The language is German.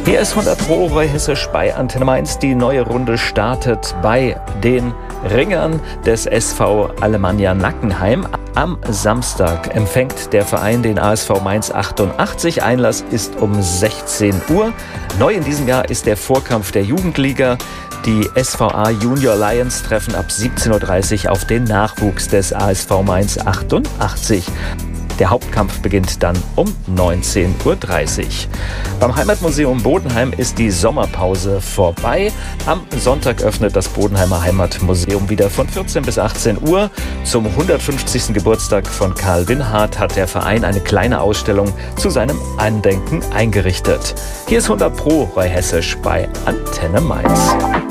Hier ist 100 Pro Roy Hessisch bei Antenne Mainz. Die neue Runde startet bei den Ringern des SV Alemannia Nackenheim. Am Samstag empfängt der Verein den ASV Mainz 88. Einlass ist um 16 Uhr. Neu in diesem Jahr ist der Vorkampf der Jugendliga. Die SVA Junior Lions treffen ab 17:30 Uhr auf den Nachwuchs des ASV Mainz 88. Der Hauptkampf beginnt dann um 19:30 Uhr. Beim Heimatmuseum Bodenheim ist die Sommerpause vorbei. Am Sonntag öffnet das Bodenheimer Heimatmuseum wieder von 14 bis 18 Uhr. Zum 150. Geburtstag von Karl Winhardt hat der Verein eine kleine Ausstellung zu seinem Andenken eingerichtet. Hier ist 100 Pro Roy Hessisch bei Antenne Mainz.